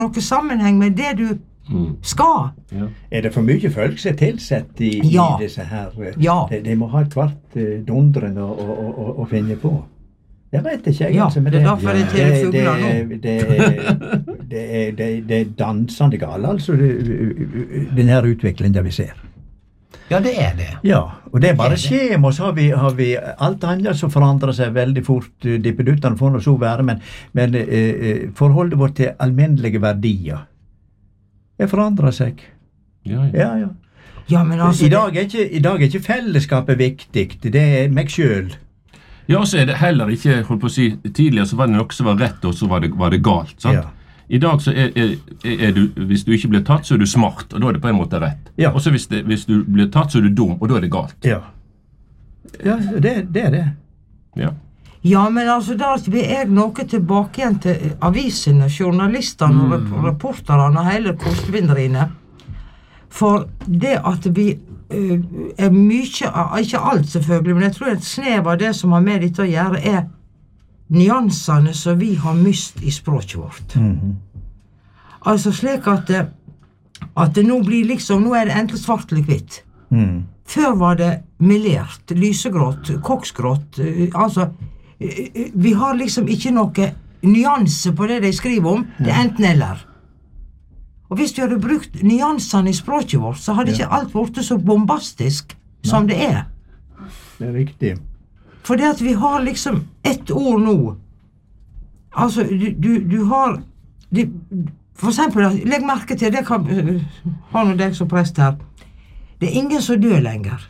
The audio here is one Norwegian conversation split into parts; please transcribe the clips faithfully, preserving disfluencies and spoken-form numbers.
noe sammenheng med det du mm. skal. Ja. Er det for mye folk som er tilsett i, ja. i disse her? Ja. De, de må ha et kvart uh, dundren å, å, å, å finne på. Jeg vet ikke, jeg. Ja, altså, det er derfor det er til fugler nå. Det, det, det, det, det er dansende gale, altså, den her utviklingen vi ser. Ja, det er det. Ja, og det er bare skjem, og så har vi, har vi alt annet som forandrer seg veldig fort. Dippeduttene får noe så være, men, men eh, forholdet vårt til alminnelige verdier, det forandrer seg. Ja, ja. Ja, ja. Ja, men altså, I, dag er ikke, I dag er ikke fellesskapet viktig, det er meg selv. Ja, så er det heller ikke, holdt på å si, tidligere så var det noe som var rett, og så var det, var det galt, sant? Ja. I dag så er, er, er du, hvis du ikke blir tatt, så er du smart, og da er det på en måte rett. Ja. Og så hvis, det, hvis du blir tatt, så er du dum, og da er det galt. Ja, ja det, det er det. Ja. Ja, men altså, da blir jeg noe tilbake igjen til avisene, journalistene og mm. reporterne og hele kostbinderiene. For det at vi uh, er mye, ikke alt selvfølgelig, men jeg tror et snev av det som har med dette å gjøre er nyansene som vi har mist i språket vårt. Mm-hmm. Altså slik at, at det nå blir liksom, nå er det enten svart eller hvitt. Mm. Før var det melert, lysegrått, koksgrått, altså, vi har liksom ikke noe nyanse på det de skriver om, det er enten eller. Og hvis vi hadde brukt nyansene i språket vårt, så hadde ikke alt vært så bombastisk som det er. Det er riktig. For det at vi har liksom ett ord nå, altså du, du, du har, de, for eksempel, legg merke til, det kan, har nå deg som prest her, det er ingen som dør lenger.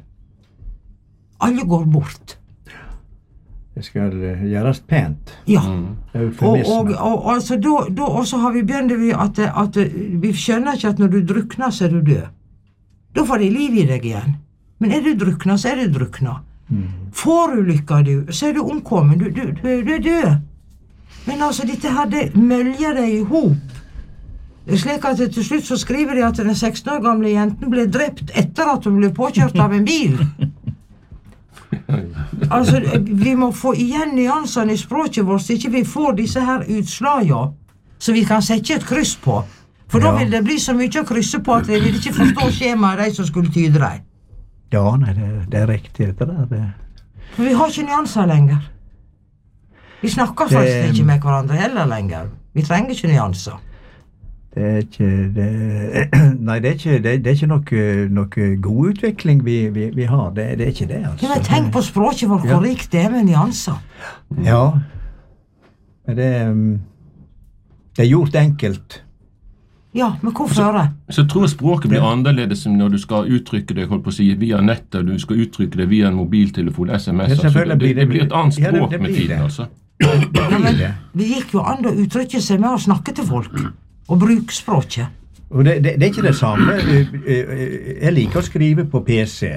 Alle går bort. Det skal gjøres pent. Ja, og, og, og altså, da, da også har vi begynt vi at, at vi skjønner ikke at når du drukner, så er du død. Da får de liv i deg igjen. Men er du drukner, så er du drukner. Mm. Forulykker du, så er du omkommen, du, du, du, du er død. Men altså, dette her, det mølger deg i hop. Det er slik at til slutt så skriver de at den seksten år gamle jenten ble drept etter at hun ble påkjørt av en bil. Altså, vi må få igjen nyansene i språket vårt, så ikke vi får disse her utslagene, så vi kan sette et kryss på. For ja. Da vil det bli så mye å krysse på at de vil ikke forstå skjemaet de som skulle tyde dem. Ja, nei, det, det er riktig, det der. Det. For vi har ikke nyanser lenger. Vi snakker det, faktisk ikke med hverandre heller lenger. Vi trenger ikke nyanser. Det er ikke, det, nei, det er ikke, det, det er ikke noe, noe god utvikling vi, vi, vi har. Det, det er ikke det, altså. Ja, men tenk på språket vårt, hvor rikt det er med nyanser. Ja, men det, det er gjort enkelt. Ja, men hvorfor det? Så, så tror jeg språket blir annerledes når du skal uttrykke det, holdt på å si, via nettet, du skal uttrykke det via en mobiltelefon, sms. Ja, altså, det, blir det blir et annet språk ja, det, det med tiden, det. Altså. Ja, men det gikk jo an å uttrykke seg med å snakke til folk. Og bruke språket. Og det, det, det er ikke det samme. Jeg liker å skrive på P C.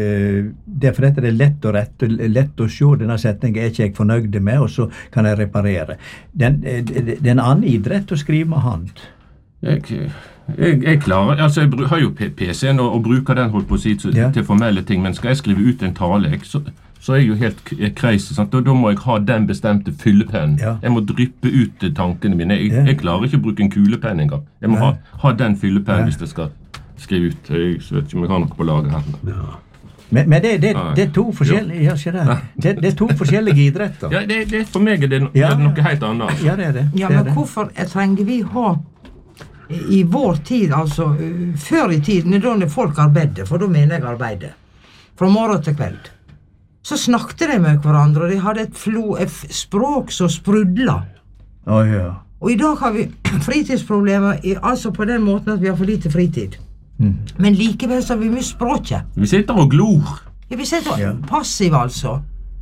Derfor er det lett å rette, lett å se denne setningen er ikke jeg fornøyd med, og så kan jeg reparere. Den, det er en annen idrett å skrive med hand. Jeg, jeg, jeg klarer, altså jeg har jo P C-en og, og bruker den holdt på å si til, ja. til formelle ting, men skal jeg skrive ut en tale, jeg, så, så er jeg jo helt kreise, sant? Da, da må jeg ha den bestemte fyllepennen. Ja. Jeg må dryppe ut tankene mine. Jeg, ja. jeg klarer ikke å bruke en kulepenn engang. Jeg må ha, ha den fyllepennen ja. hvis jeg skal skrive ut. Jeg vet ikke om jeg har noe på laget her. Ja. Men, men det, det, det er to forskjellige, ja, det. Det, det er to forskjellige idretter. Ja, det, det, for meg er det, no, ja. det er noe helt annet. Ja, det er det. Ja, men hvorfor trenger vi ha i vår tid, altså før i tiden, da folk arbeidet, for da mener jeg arbeidet, fra morgen til kveld, så snakket de med hverandre, og de hadde et, flo, et språk som sprudla. Oh, ja. Og i dag har vi fritidsproblemer, i, altså på den måten at vi har for lite fritid. Mm. Men likevel så har vi mye språket. Vi sitter og glor. Ja, vi sitter ja. passiv, altså.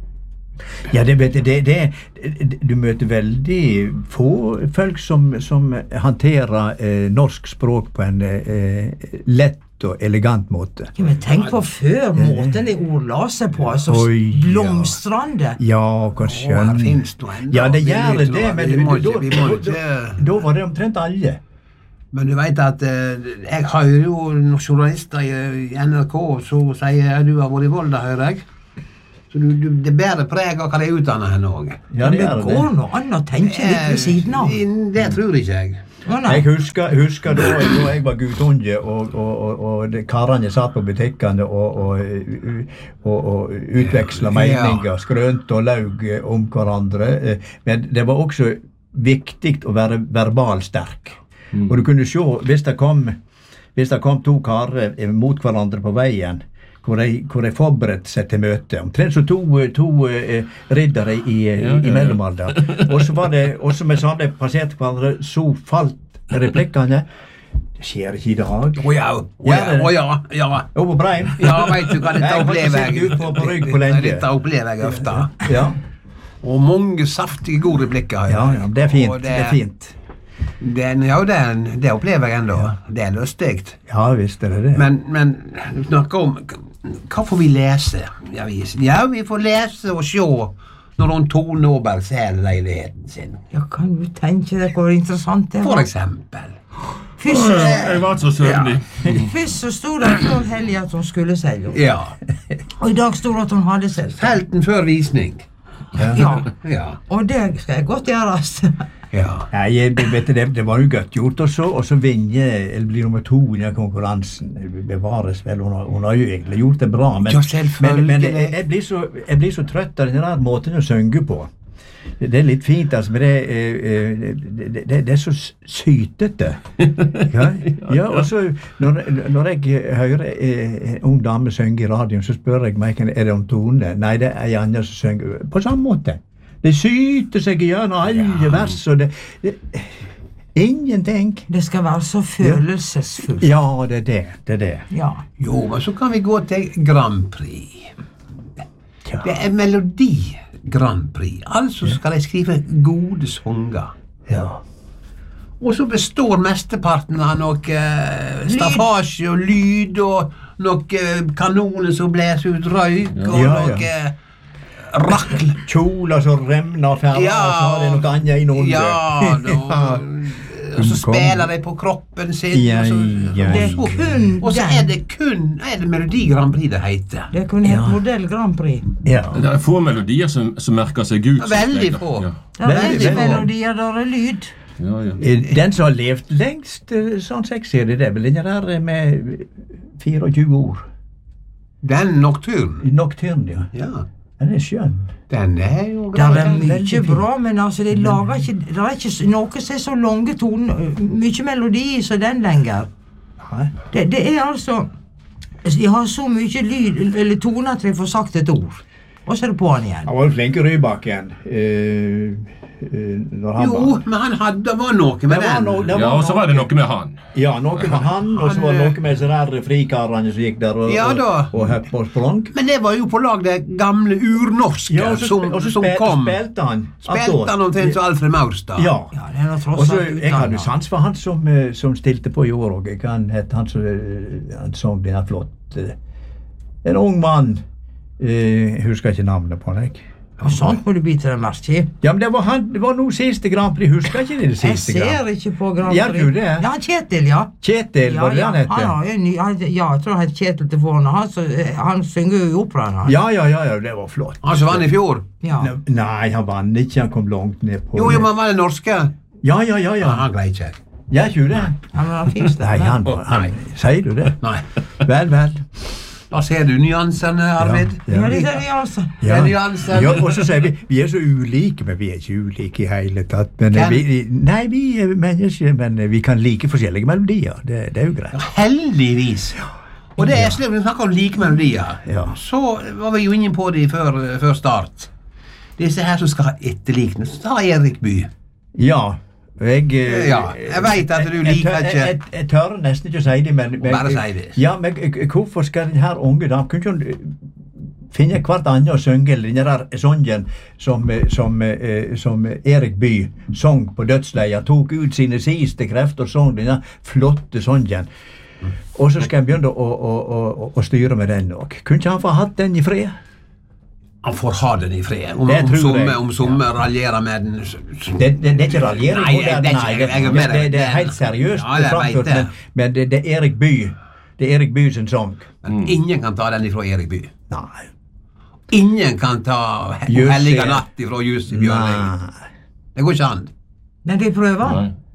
Ja, det, det, det, det, du møter veldig få folk som, som hanterer eh, norsk språk på en eh, lett og elegant måte. Ja, men tenk på før måten de ord la seg på, altså Oi, blomstrande. Ja, kanskje. Åh, her finnes det enda. Ja, det gjør det, det, men vi må ikke, vi må da, ikke. Da var det omtrent alle. Men du vet at eh, jeg har jo noen journalister i, i N R K som sier at du har vært i Volda, hører jeg. Så du, du, det bærer preg av hva de utdanner henne også. Ja, det, det går noe annet å tenke litt ved siden av. Det tror ikke jeg. Jeg husker, husker da, da jeg var guttunge, og, og, og, og karene satt på butikkene og, og, og, og utvekslet meninger, skrønt og laug om hverandre. Men det var også viktig å være verbalsterk. Mm. Og du kunne se, hvis det kom, hvis det kom to karer mot hverandre på veien, hvor de, hvor de forberedte seg til møte. Omtrent så to, to uh, riddere i, ja, ja, ja. i mellomalder. Og så var det, også med sånn de passerte hverandre, så falt replikkene. Det skjer ikke i dag. Å ja, å ja, å ja, ja. Og på breim. Ja, vet du hva, dette opplever jeg. Ut på, på rygg på lenge. Dette opplever jeg ofte. Ja. Og mange saftige gode replikker. Ja, ja, det er fint, det, det er fint. Den, ja, det, det opplever jeg enda. Ja. Det er løstigt. Ja, visst er det det. Men, men du snakker om, hva får vi lese i avisen? Ja, vi får lese og se når hun Tone Åberg ser leiligheten sin. Ja, kan du tenke deg hvor interessant det var? For eksempel. Først, Åh, jeg var så søvnig. Ja. Først så stod det for helg at hun skulle selge. Ja. Og i dag stod det at hun hadde selgt. Felten før visning. Ja. Ja. Ja. Og det skal jeg godt gjøre. Ja. Nei, jeg vet det, det var jo godt gjort også, og så vinne, eller bli nummer to i konkurransen. Bevares vel, hun har, hun har jo egentlig gjort det bra, men, ja, men, men jeg, jeg, blir så, jeg blir så trøtt av den der måten å synge på. Det er litt fint, altså, men det, det, det, det er så sytete. Ja, ja, og så når, når jeg hører en ung dame synge i radioen, så spør jeg meg, er det om Tone? Nei, det er Janne som synger på samme måte. Det syter seg gjennom alle ja. vers, og det, det... Ingenting. Det skal være så følelsesfullt. Ja, det er det. det, er det. Ja. Jo, men så kan vi gå til Grand Prix. Ja. Det er Melodi Grand Prix. Altså skal de skrive gode sanger. Ja. Og så består mesteparten av noe uh, staffasje og lyd, og noe kanoner som blæser ut røyk, og ja, noe... Ja. Rakl. Kjoler som remner ferdig, ja, og så har det noe annet innunder. Ja, no, og så spiller de på kroppen sin, ja, og, så, ja, det er kun og så er det kun er det Melodi Grand Prix det heter. Det kunne hett ja. Modell Grand Prix. Ja. Det er få melodier som, som merker seg ut. Veldig få. Ja. Det er veldig melodier, der er lyd. Ja, ja. Den som har levd lengst, sånn som jeg ser det, det er vel den der med fireogtjue år. Den Nocturne. Nocturne, ja. Ja. Den er skjønn. Den er jo det er mye bra, men altså, de lager ikke, det er ikke noe som er så lange toner, mye melodi som den lenger. Det, det er altså, de har så mye lyd, eller toner til de får sagt et ord. Og så er det på han igjen. Han var flink i Rybakken. Uh, uh, jo, var. Men han hadde, det var noe med det den. Noe, ja, og så var det noe med han. Ja, noe med han, og så var det noe med sånne frikarene som gikk der og, ja, og, og høpp og sprang. Men det var jo på lag det gamle urnorske ja, og så, som, og så som spil, kom. Spilte han. Spilte han omtrent som Alfred Maurstad. Ja. Ja, det er noe tross og så, alt jeg hadde sans for han som, som stilte på i år, og han het han som han sang den her flott. En ung mann. Jeg uh, husker ikke navnet på deg. Og sånt må du bite deg merke i. Ja, men det var, han, det var noe siste Grand Prix. Husker ikke det, det siste Jeg ser Grand? ikke på Grand Prix. Ja, du det? Ja, Kjetil, ja. Kjetil, var det ja, han hette? Han har jo ny, han, ja, jeg tror han heter Kjetil til forhånd. Han, så, han synger jo i operaen. Han. Ja, ja, ja, ja, det var flott. Han som vann i fjor? Ja. Nei, han vann ikke. Han kom langt ned på... Jo, jo, men var det norske? Ja, ja, ja, ja. Ja, han gled ikke. Ja, ikke det? Ja, men han finnes det. Nei, han var... Han, sier du det? Nei. Vel, vel. Da ser du nyansene, Arvid. Ja, ja det er nyanser. Ja, nyanser. ja, og så sier vi, vi er så ulike, men vi er ikke ulike i hele tatt. Men, vi, nei, vi er mennesker, men vi kan like forskjellige melodier. Det, det er jo greit. Ja, heldigvis. Og det er slik, når vi snakker om like melodier, ja. Så var vi jo inne på det før, før start. Disse her som skal ha etterlikne, så tar Erik Bye. Ja. Jeg, ja, jeg vet at du liker jeg, ikke jeg, jeg tør nesten ikke å si det, men, men bare si det. Ja, men hvorfor skal den her unge da kunne ikke finne hvert annet å synge eller den der sangen som, som, som Erik Bye sang på dødsleia, tok ut sine siste krefter og sang den flotte sangen, og så skal jeg begynne å, å, å, å styre med den også. Kunne ikke han få hatt den i fred? Han får ha den i fred. Om, om somme, om somme ja. Raljerer med den. Det, det, det er ikke raljering nei, på det. det, Nei, det, det, det, det er helt seriøst ja, framført, men, men det, det er Erik Bye. Det er Erik Bye sin sang. Men mm. ingen kan ta den ifra Erik Bye. Nei. Ingen kan ta Hellige natt ifra Jussi Bjørling. Det går ikke an. Men de prøver. Nei.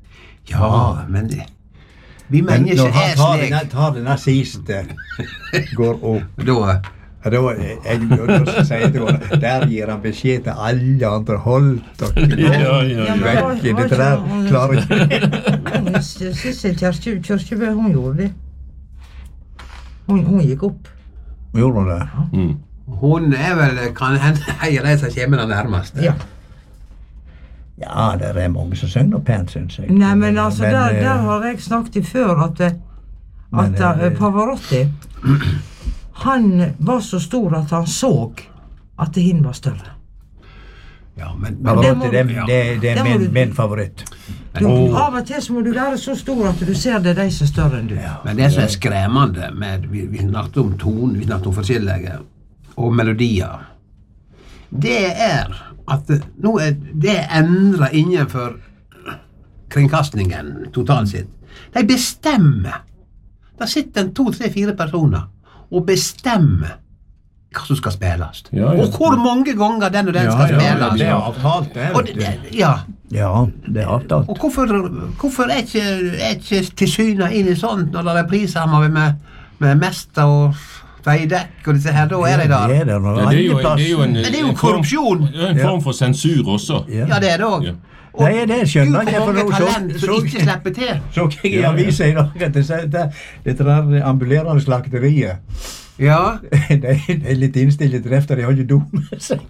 Ja, men det, vi Men mennesker når han er tar slik. den, tar den siste, går opp. Da, Ja, da, jeg vil si det, der gir han beskjed til alle andre, hold dere Ja, ja, ja. vekk, det der klarer ikke. Sissel Kjerke, Kjørkjebø, hun gjorde det. Hun, hun gikk opp. Gjorde hun det? Mm. hun er vel, kan hende, eier de som kommer den nærmeste. Ja. Ja, det er mange som synger pent, synes jeg. Nei, men altså, Men, der, eh, der har jeg snakket i før at, eh, Men, at eh, eh, Pavarotti, han var så stor at han så at hin var større. Ja, men, men Pavarotti, det, må- det, det, det det er må min, du- min favoritt. Du, Åh. Av og til så må du være så stor at du ser det er de som er større enn du. Men det som er skremmende med, vi, vi snakket om tone, vi snakket om forskjellige, og melodier, det er at det, nå er det endret innenfor kringkastningen totalt sett. De bestemmer. Der sitter en to, tre, fire personer og bestemmer hva som skal spilles. Ja, ja. Og hvor mange ganger den og den Ja, skal ja, spilles. det er avtalt, det. Og vet det, du. ja, Ja, det er avtalt. og hvorfor, hvorfor er ikke, er ikke tilsynet inn i sånt når det er prissammer med, med Mesta og Veidekk og disse her, da er de der. Det er det når Ja, det, er jo, andre det er jo en, Men det er jo en form- korrupsjon. ja, en form for sensur også. Ja. Ja, det er det òg. Ja. Nei, det skjønner jeg, Gud, for hvor nå mange så- talent som så- ikke slipper til. Så jeg i avisa i dag at det, det, dette der ambulerende slakteriet, Ja, det er litt innstilt til efter de har ikke do med seg.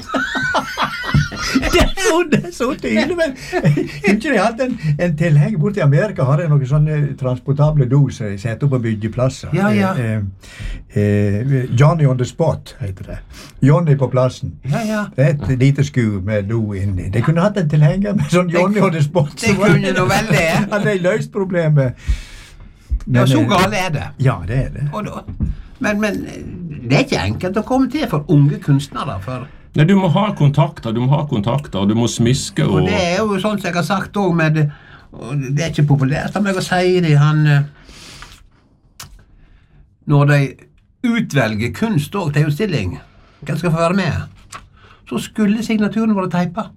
Det er så, det er så tydelig, men ikke de hatt en, en tilhenger borte i Amerika, har de noen sånne transportable do som de setter opp på byggeplasser. Ja, ja. Eh, eh, Johnny on the spot, heter det. Johnny på plassen. ja, ja. Det er et lite skur med do inni. De kunne hatt en tilhenger med sånn Johnny on the spot. det kunne nå vel det. Hadde de løst problemet. Ja, så eh, gale er det. Ja, det er det. Og da, men, men det er ikke enkelt å komme til for unge kunstnere. For, Nei, du må ha kontakter, du må ha kontakter, og du må smiske og... og det er jo sånn som jeg har sagt også med, og det er ikke populært av meg å si det, han eh, når de utvelger kunst også til utstilling, hvem skal få være med, så skulle signaturen være teipet.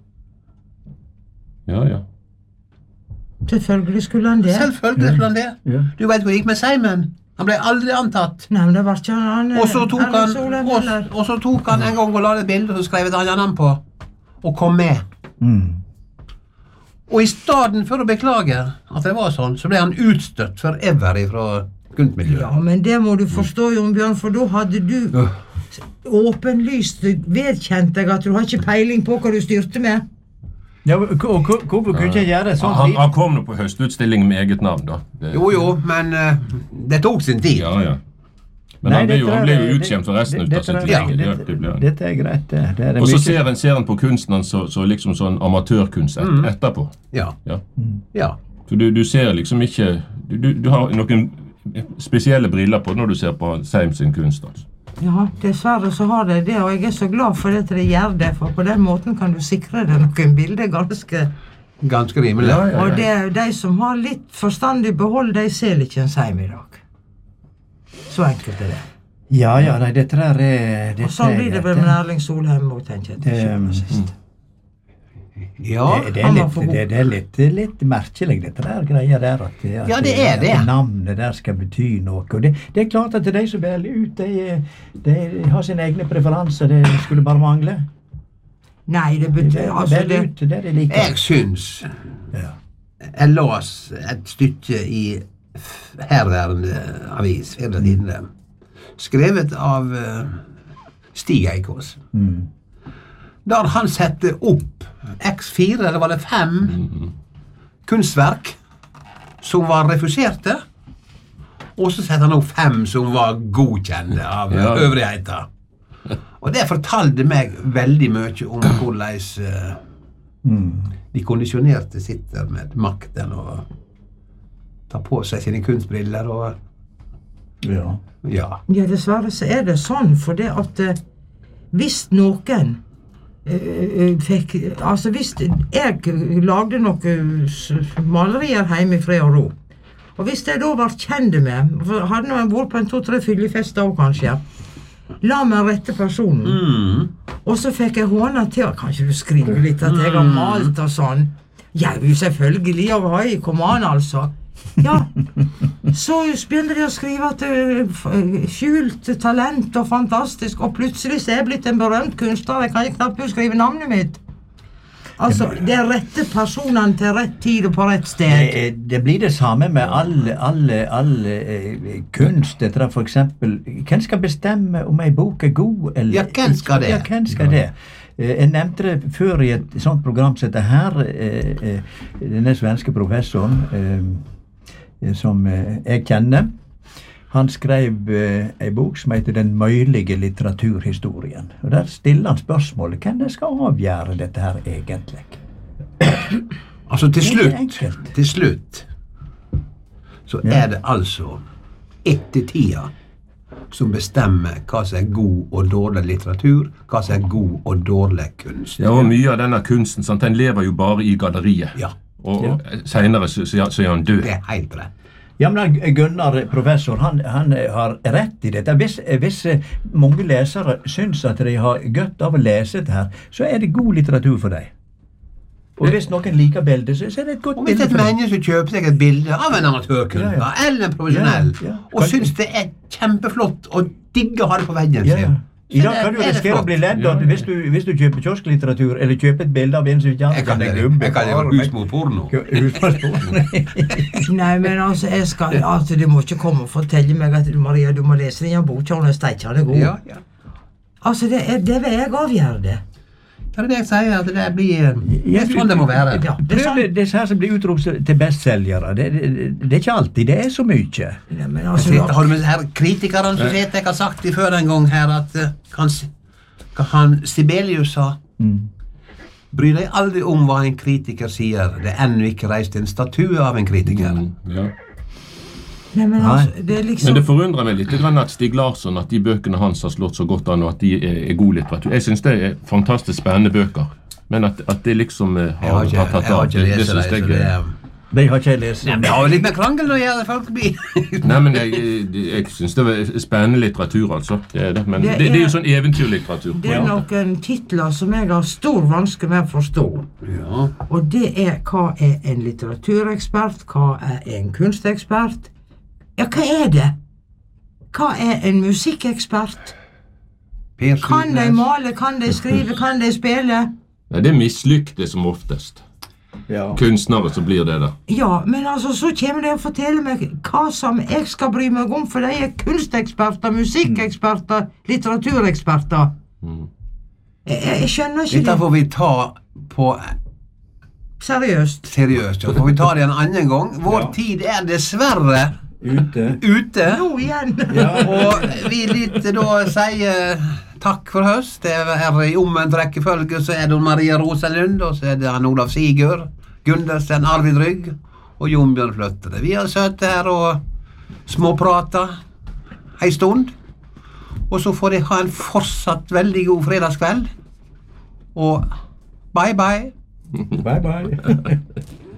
Ja, ja. Selvfølgelig skulle han det. Selvfølgelig skulle han det. Ja. Du vet hvor det gikk med Simon. Han ble aldri antatt. Nei, men det var ikke han. Og så tok han, Solheim og, heller. og så tok han en gang og la et bilde, og så skrev han navn på, og kom med. Mm. Og i stedet for å beklage at det var sånn, så ble han utstøtt forever ifra kunstmiljøet. Ja, men det må du forstå, Jon Bjørn, for da hadde du åpenlyst vedkjent deg at du har ikke peiling på hva du styrte med. Ja, og hvor- hvor- hvorfor kunne ikke jeg gjøre det sånn? Han, han kom nå på høstutstilling med eget navn, da. Det, Jo, jo, men eh, det tok sin tid. Ja, ja. Men Nei, han ble jo, dette han ble er- jo utskjemt for resten det- ut av dette sitt er- liv. Ja, Ja, dette- det ble han. Dette er greit, det. det er Og så mye- ser en, ser en på kunsten hans så, så liksom sånn amatørkunst et, Mm. etterpå. Ja, Ja. ja. Så du, du ser liksom ikke du, du, du har noen spesielle briller på når du ser på Seim sin kunst. Altså. Ja, dessverre så har de det, og jeg er så glad for det til de gjør det, for på den måten kan du sikre deg noen bilder ganske... Ganske rimelig. Ja, ja. Og det, de som har litt forstandig behold, de ser ikke en seim i dag. Så enkelt er det. Ja, ja, nei, dette der er... Dette Og sånn er blir det greit, vel med Erling Solheim og tenker jeg til Det- syvende og sist. Ja, Det, det, er han var litt, for god. det, det er litt, litt merkelig, dette der greia der. At, at, Ja, det er det. At navnet der skal bety noe. Og det, det er klart at de som velger ut, de, de har sine egne preferanser. Det skulle bare mangle. Nei, det De betyr altså velger det, ut det de liker. jeg syns Ja. jeg las et stykke i f- herværende avis, Fedre Tidende, skrevet av eh, Stig Eikås, Mm. der han setter opp X fire, eller var det fem, kunstverk som var refuserte, og så setter han opp fem som var godkjente av Ja. øvrigheter. Og det fortalte meg veldig mye om hvordan eh, Mm. de kondisjonerte sitter med makten og tar på seg sine kunstbriller og Ja. ja. ja, dessverre så er det sånn, for det at eh, hvis noen eh, eh, fikk Altså hvis jeg lagde noen s- malerier hjemme i fred og ro, og hvis jeg da var kjent med, for hadde nå jeg vært på en to-tre fyllefester også kanskje, la meg rette personen, Mm. og så fikk jeg hånda til, kanskje du skriver litt at jeg har malt og sånn, Ja, jo selvfølgelig å ha i kommand, altså. Ja, så begynner de å skrive at uh, skjult talent og fantastisk, og plutselig så er jeg blitt en berømt kunstner, jeg kan ikke knapt skrive navnet mitt. Altså, det er rette personene til rett tid og på rett sted. Det, det blir det samme med alle, alle, alle eh, kunst, etter for eksempel, hvem skal bestemme om en bok er god, eller... Ja, hvem skal det? Ja, hvem skal det? Jeg nevnte det før i et sånt program som heter her, denne svenske professoren som jeg kjenner, han skrev en bok som heter Den møyelige litteraturhistorien. Og der stiller han spørsmålet, hvem det skal avgjøre dette her egentlig? Altså til slutt, til slutt, så er det altså ettertida som bestemmer hva som er god og dårlig litteratur, hva som er god og dårlig kunst. Ja, og mye av denne kunsten, sant, den lever jo bare i galleriet. Ja. Og ja. Senere så, så er han død. Det er helt rett. Ja, men Gunnar, professor, han, han har rett i dette. Hvis, hvis mange lesere syns at de har godt av å lese det her, så er det god litteratur for deg. Og hvis noen liker bildet, så er det et godt bilde. Og hvis et menneske kjøper seg et bilde av en amatørkunstner, ja, ja. eller en profesjonell, ja, ja. og syns det er kjempeflott, og digger å ha det på veggen sin, ja, ja. I dag kan du risikere å bli ledd ja, ja. hvis, du, hvis du kjøper kiosklitteratur, eller kjøper et bilde av en som ikke jeg kan det gubbe. Jeg kan gjøre hus mot porno. Hus mot porno. Nei, men altså, jeg skal, altså, du må ikke komme og fortelle meg at Maria, du må lese den boka, og steikene er god. Ja, ja. Altså, det, er, det vil jeg avgjøre det. Ja, det er det jeg sier, at det blir... Det er sånn det må være. Ja, det er sånn. Det, det er sånn som blir utropt til bestselgere. Det, det, det er ikke alltid, det er så mye. Ja, men altså, vet, har du med her kritikeren som vet, jeg har sagt det før en gang her, at han, han Sibelius sa, mm. bry deg aldri om hva en kritiker sier, det er ennå ikke reist en statue av en kritiker. Mm, ja. Nei, men, altså, det er liksom... men det forundrer meg litt at Stig Larsson, at de bøkene hans har slått så godt an, og at de er, er god litteratur. Jeg synes det er fantastisk spennende bøker, men at, at det liksom har, jeg har ikke, tatt av. Jeg har ikke lest det, det, det er... De har ikke lest det. Det har jo litt med krangel å gjøre, folk blir. Nei, men jeg, jeg, jeg synes det er spennende litteratur, altså. Det er det, men det, det, det er jo sånn eventyrlitteratur. Det er noen titler som jeg har stor vanske med å forstå. Ja. Og det er, hva er en litteraturekspert, hva er en kunstekspert? Ja, hva er det? Hva er en musikkekspert? Kan de male, kan de skrive, kan de spille? Nei, det er mislykte som oftest. Ja. Kunstnere så blir det da. Ja, men altså, så kommer de og forteller meg hva som jeg skal bry meg om, for de er kunsteksperter, musikkeksperter, litteratureksperter. Mm. Jeg, jeg skjønner ikke det. Dette får vi ta på... Seriøst. Seriøst, ja. Får vi ta det en annen gang. Vår ja. tid er dessverre... Ute. Ute. Nå igjen. Ja. Og vi litt da sier takk for høst. Det er i omvendt rekkefølge, så er det Maria Rosenlund, og så er det han Olav Sigurd, Gundersen, Arvid Rygg og Jon Bjørn Fløttere. Vi har søtt her og småpratet en stund, og så får de ha en fortsatt veldig god fredagskveld. Og bye bye. Bye bye.